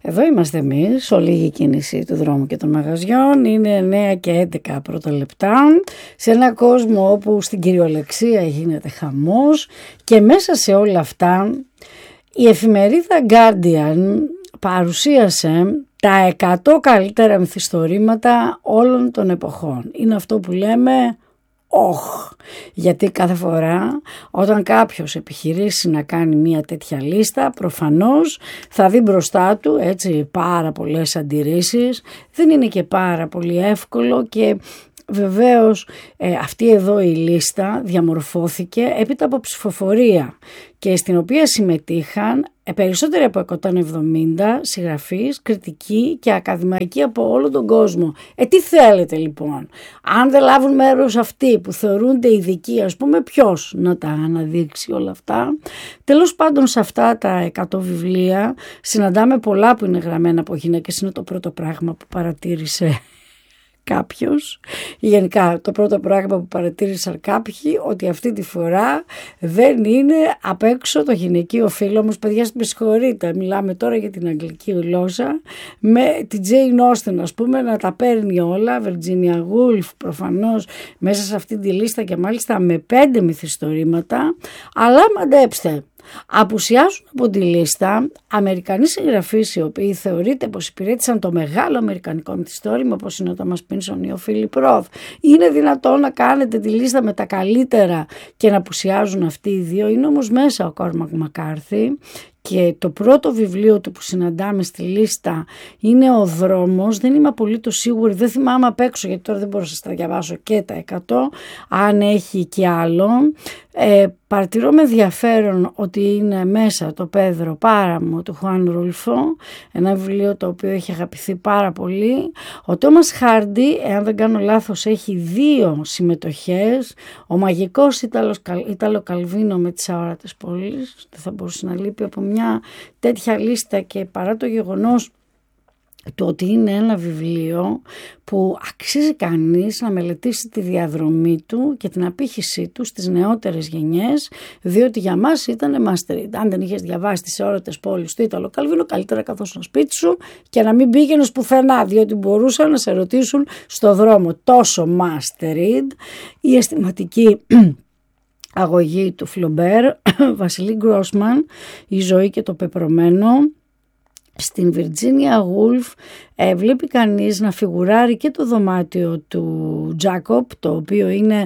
Εδώ είμαστε εμείς, ολίγη κίνηση του δρόμου και των μαγαζιών. Είναι 9 και 11 πρώτα λεπτά, σε ένα κόσμο όπου στην κυριολεξία γίνεται χαμός, και μέσα σε όλα αυτά η εφημερίδα Guardian παρουσίασε τα 100 καλύτερα μυθιστορήματα όλων των εποχών. Είναι αυτό που λέμε γιατί κάθε φορά όταν κάποιος επιχειρήσει να κάνει μια τέτοια λίστα, προφανώς θα δει μπροστά του έτσι πάρα πολλές αντιρρήσεις. Δεν είναι και πάρα πολύ εύκολο, και βεβαίως αυτή εδώ η λίστα διαμορφώθηκε έπειτα από ψηφοφορία, και στην οποία συμμετείχαν περισσότεροι από 170 συγγραφείς, κριτικοί και ακαδημαϊκοί από όλο τον κόσμο. Τι θέλετε λοιπόν? Αν δεν λάβουν μέρος αυτοί που θεωρούνται ειδικοί, ας πούμε, ποιος να τα αναδείξει όλα αυτά? Τέλος πάντων, σε αυτά τα 100 βιβλία συναντάμε πολλά που είναι γραμμένα από γυναίκες. Είναι το πρώτο πράγμα που παρατήρησε κάποιος. Γενικά το πρώτο πράγμα που παρατήρησαν κάποιοι, ότι αυτή τη φορά δεν είναι απ' έξω το γυναικείο φύλο. Όμως παιδιά, με συγχωρείτε, μιλάμε τώρα για την αγγλική γλώσσα, με την Jane Austen ας πούμε να τα παίρνει όλα, Virginia Woolf προφανώς μέσα σε αυτή τη λίστα, και μάλιστα με 5 μυθιστορήματα. Αλλά μαντέψτε, απουσιάζουν από τη λίστα Αμερικανοί συγγραφείς, οι οποίοι θεωρείται πως υπηρέτησαν το μεγάλο αμερικανικό μυθιστόρημα, όπως είναι ο Τόμας Πίνσον ή ο Φίλιπ Ρόθ. Είναι δυνατόν να κάνετε τη λίστα με τα καλύτερα και να απουσιάζουν αυτοί οι δύο? Είναι όμως μέσα ο Κόρμακ Μακάρθι, και το πρώτο βιβλίο του που συναντάμε στη λίστα είναι «Ο δρόμος». Δεν είμαι απολύτως σίγουρη, δεν θυμάμαι απ' έξω, γιατί τώρα δεν μπορώ να σας τα διαβάσω και τα 100, αν έχει και άλλο. Παρατηρώ με ενδιαφέρον ότι είναι μέσα το Πέδρο Πάραμο του Χουάν Ρούλφο, ένα βιβλίο το οποίο έχει αγαπηθεί πάρα πολύ. Ο Τόμας Χάρντι, εάν δεν κάνω λάθος, έχει 2 συμμετοχές. Ο μαγικός Ίταλο Καλβίνο με τις αόρατες πόλεις. Δεν θα μπορούσε να λείπει από μια τέτοια λίστα, και παρά το γεγονός του ότι είναι ένα βιβλίο που αξίζει κανείς να μελετήσει τη διαδρομή του και την απήχησή του στις νεότερες γενιές, διότι για μας ήταν must read. Αν δεν είχες διαβάσει τις αόρατες πόλεις του Ίταλο Καλβίνο, καλύτερα καθόσουν σπίτι σου και να μην πήγαινες πουθενά, διότι μπορούσαν να σε ρωτήσουν στο δρόμο. Τόσο must read. Η αισθηματική αγωγή του Φλομπέρ, Βασιλή Γκρόσμαν, η ζωή και το πεπρωμένο. Στην Virginia Woolf βλέπει κανείς να φιγουράρει και το δωμάτιο του Τζάκοπ, το οποίο είναι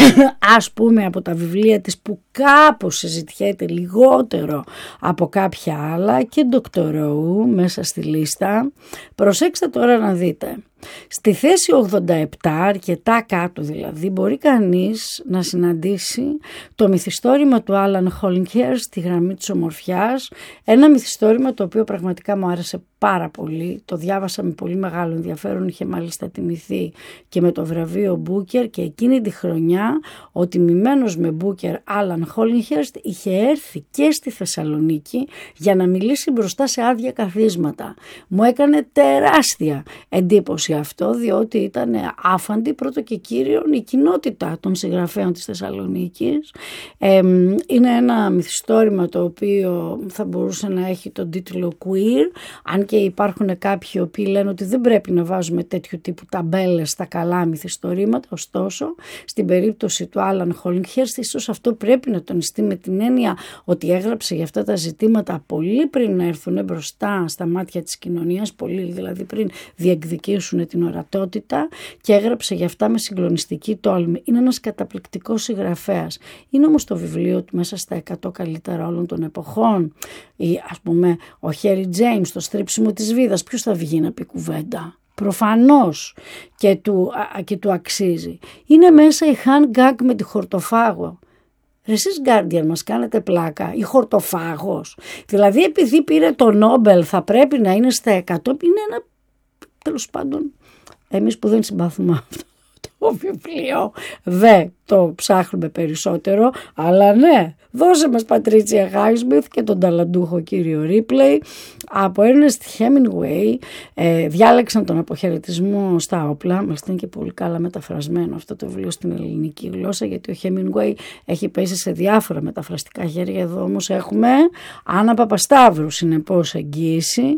ας πούμε από τα βιβλία της που κάπως συζητιέται λιγότερο από κάποια άλλα, και Dr. Rowe μέσα στη λίστα. Προσέξτε τώρα να δείτε. Στη θέση 87, αρκετά κάτω δηλαδή, μπορεί κανείς να συναντήσει το μυθιστόρημα του Άλαν Χόλινγκερ, «Στη γραμμή της ομορφιάς», ένα μυθιστόρημα το οποίο πραγματικά μου άρεσε πάρα πολύ, το διάβασα με πολύ μεγάλο ενδιαφέρον, είχε μάλιστα τιμηθεί και με το βραβείο Μπούκερ, και εκείνη τη χρονιά ο τιμημένος με Μπούκερ Άλαν Χόλινγκερ είχε έρθει και στη Θεσσαλονίκη για να μιλήσει μπροστά σε άδεια καθίσματα. Μου έκανε τεράστια εντύπωση αυτό, διότι ήταν άφαντη πρώτο και κύριο η κοινότητα των συγγραφέων της Θεσσαλονίκης. Είναι ένα μυθιστόρημα το οποίο θα μπορούσε να έχει τον τίτλο queer, αν και υπάρχουν κάποιοι οι οποίοι λένε ότι δεν πρέπει να βάζουμε τέτοιου τύπου ταμπέλες στα καλά μυθιστορήματα. Ωστόσο, στην περίπτωση του Άλαν Χόλινγκερ, ίσως αυτό πρέπει να τονιστεί με την έννοια ότι έγραψε για αυτά τα ζητήματα πολύ πριν να έρθουν μπροστά στα μάτια της κοινωνίας, πολύ δηλαδή πριν διεκδικήσουν την ορατότητα, και έγραψε για αυτά με συγκλονιστική τόλμη. Είναι ένας καταπληκτικός συγγραφέας. Είναι όμως το βιβλίο του μέσα στα 100 καλύτερα όλων των εποχών, ή ας πούμε ο Χέρι Τζέιμς, το στρίψιμο της βίδας. Ποιος θα βγει να πει κουβέντα? Προφανώς και του αξίζει. Είναι μέσα η Χάν Γκάγκ με τη Χορτοφάγο. Εσείς Guardian μας κάνετε πλάκα? Η Χορτοφάγος. Δηλαδή επειδή πήρε το Νόμπελ θα πρέπει να είναι στα 100? Είναι ένα, τέλος πάντων, εμείς που δεν συμπαθούμε αυτό το βιβλίο δεν το ψάχνουμε περισσότερο, αλλά ναι, δώσε μας Πατρίτσια Χάισμιθ και τον ταλαντούχο κύριο Ρίπλεϊ. Από Ernest Hemingway διάλεξαν τον αποχαιρετισμό στα όπλα. Μας είναι και πολύ καλά μεταφρασμένο αυτό το βιβλίο στην ελληνική γλώσσα, γιατί ο Hemingway έχει πέσει σε διάφορα μεταφραστικά χέρια. Εδώ όμως έχουμε Άννα Παπασταύρου συνεπώς εγγύηση,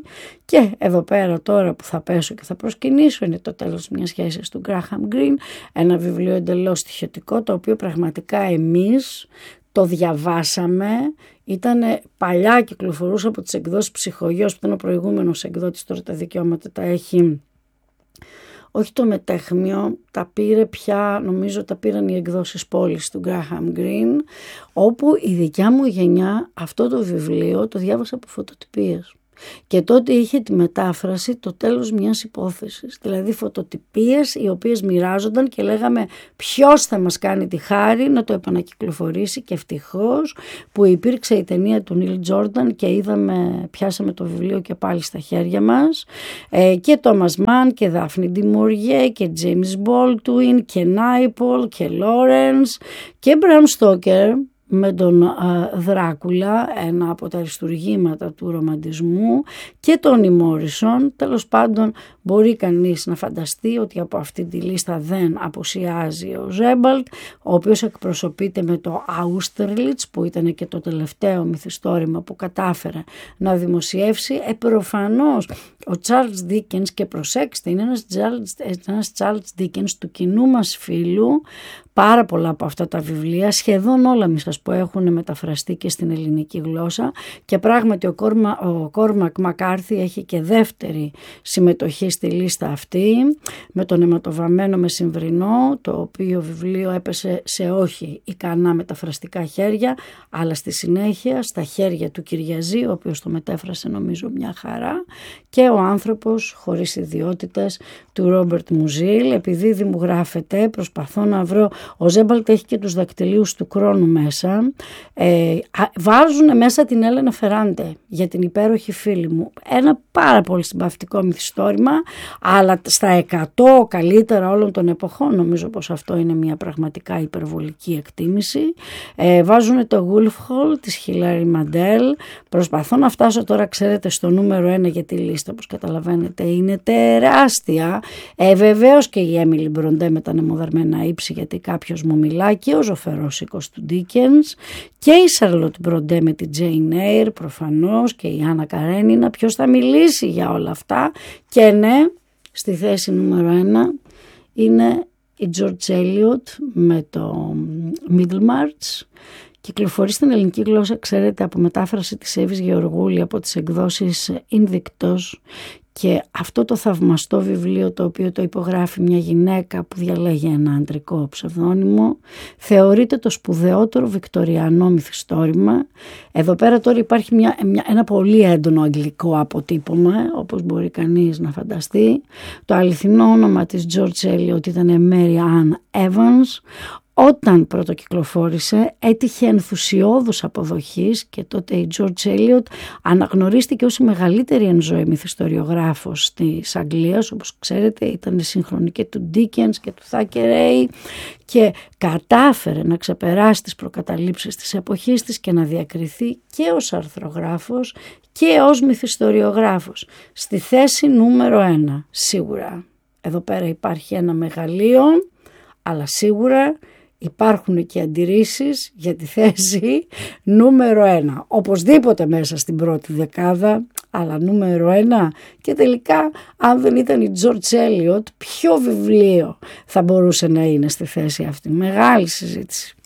Και εδώ πέρα τώρα που θα πέσω και θα προσκυνήσω είναι το τέλος μιας σχέσης του Graham Greene, ένα βιβλίο εντελώς στοιχειωτικό, το οποίο πραγματικά εμείς το διαβάσαμε. Ήταν παλιά, κυκλοφορούσε από τις εκδόσεις Ψυχογιός, που ήταν ο προηγούμενος εκδότης, τώρα τα δικαιώματα τα έχει, όχι το Μετέχμιο, τα πήρε πια, νομίζω τα πήραν οι εκδόσεις Πόλης του Graham Greene, όπου η δικιά μου γενιά αυτό το βιβλίο το διάβασα από φωτοτυπίες. Και τότε είχε τη μετάφραση το τέλος μιας υπόθεσης, δηλαδή φωτοτυπίες οι οποίες μοιράζονταν και λέγαμε ποιος θα μας κάνει τη χάρη να το επανακυκλοφορήσει, και ευτυχώς που υπήρξε η ταινία του Νίλ Τζόρνταν και πιάσαμε το βιβλίο και πάλι στα χέρια μας, και Τόμας Μαν και Δάφνη Ντι Μουριέ και James Baldwin και Νάιπολ και Λόρενς και Μπραμ Στόκερ με τον Δράκουλα, ένα από τα αριστουργήματα του ρομαντισμού, και Τόνι Μόρισον. Τέλος πάντων, μπορεί κανείς να φανταστεί ότι από αυτή τη λίστα δεν απουσιάζει ο Ζέμπαλτ, ο οποίος εκπροσωπείται με το Austerlitz, που ήταν και το τελευταίο μυθιστόρημα που κατάφερε να δημοσιεύσει. Προφανώς ο Charles Dickens, και προσέξτε, είναι ένας Charles Dickens του κοινού μας φίλου. Πάρα πολλά από αυτά τα βιβλία, σχεδόν όλα μη σας πω, έχουν μεταφραστεί και στην ελληνική γλώσσα, και πράγματι ο Κόρμακ Μακάρθι έχει και δεύτερη συμμετοχή στη λίστα αυτή, με τον Αιματοβαμμένο Μεσημβρινό, το οποίο βιβλίο έπεσε σε όχι ικανά μεταφραστικά χέρια, αλλά στη συνέχεια στα χέρια του Κυριαζή, ο οποίος το μετέφρασε νομίζω μια χαρά, και Ο άνθρωπος χωρίς ιδιότητες του Ρόμπερτ Μουζίλ. Επειδή δημογράφεται, προσπαθώ να βρω. Ο Ζέμπαλτ έχει και τους δακτυλίους του χρόνου μέσα. Βάζουν μέσα την Έλενα Φεράντε για την υπέροχη φίλη μου. Ένα πάρα πολύ συμπαυτικό μυθιστόρημα, αλλά στα 100 καλύτερα όλων των εποχών. Νομίζω πως αυτό είναι μια πραγματικά υπερβολική εκτίμηση. Βάζουν το Wolf Hall της Χιλάρη Μαντέλ. Προσπαθώ να φτάσω τώρα, ξέρετε, στο νούμερο 1, για τη λίστα, όπως καταλαβαίνετε είναι τεράστια. Βεβαίως και η Έμιλι Μπροντέ με τα νεμοδαρμένα ύψη, γιατί κάποιος μου μιλάει, και ο Ζωφερός οίκος του Ντίκενς, και η Σαρλότ Μπροντέ με την Τζέιν Έιρ προφανώς, και η Άννα Καρένινα. Ποιος θα μιλήσει για όλα αυτά? Και ναι, στη θέση νούμερο 1 είναι η George Eliot με το Middlemarch. Κυκλοφορεί στην ελληνική γλώσσα, ξέρετε, από μετάφραση της Εύης Γεωργούλη από τις εκδόσεις Ινδίκτος, και αυτό το θαυμαστό βιβλίο, το οποίο το υπογράφει μια γυναίκα που διαλέγει ένα αντρικό ψευδόνυμο, θεωρείται το σπουδαιότερο βικτοριανό μυθιστόρημα. Εδώ πέρα τώρα υπάρχει ένα πολύ έντονο αγγλικό αποτύπωμα, όπως μπορεί κανείς να φανταστεί. Το αληθινό όνομα της George Eliot ήταν Mary Ann Evans. Όταν πρωτοκυκλοφόρησε έτυχε ενθουσιώδους αποδοχής, και τότε η George Eliot αναγνωρίστηκε ως η μεγαλύτερη εν ζωή μυθιστοριογράφος της Αγγλίας. Όπως ξέρετε ήταν σύγχρονη και του Dickens και του Thackeray, και κατάφερε να ξεπεράσει τις προκαταλήψεις της εποχής της και να διακριθεί και ως αρθρογράφος και ως μυθιστοριογράφος. Στη θέση νούμερο 1 σίγουρα εδώ πέρα υπάρχει ένα μεγαλείο, αλλά σίγουρα υπάρχουν και αντιρρήσεις για τη θέση νούμερο 1. Οπωσδήποτε μέσα στην πρώτη δεκάδα, αλλά νούμερο 1. Και τελικά, αν δεν ήταν η George Eliot, ποιο βιβλίο θα μπορούσε να είναι στη θέση αυτή? Μεγάλη συζήτηση.